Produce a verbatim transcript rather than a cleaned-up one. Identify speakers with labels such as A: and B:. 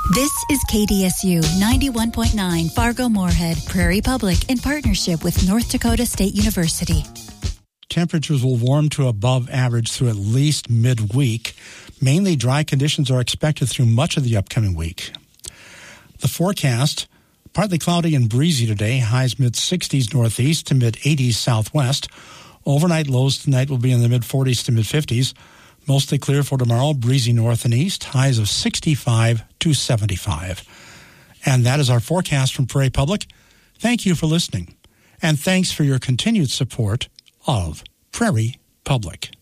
A: This is K D S U ninety-one point nine Fargo-Moorhead, Prairie Public, in partnership with North Dakota State University.
B: Temperatures will warm to above average through at least midweek. Mainly dry conditions are expected through much of the upcoming week. The forecast, partly cloudy and breezy today, highs mid-sixties northeast to mid-eighties southwest. Overnight lows tonight will be in the mid-forties to mid-fifties. Mostly clear for tomorrow, breezy north and east, highs of sixty-five to seventy-five. And that is our forecast from Prairie Public. Thank you for listening. And thanks for your continued support of Prairie Public.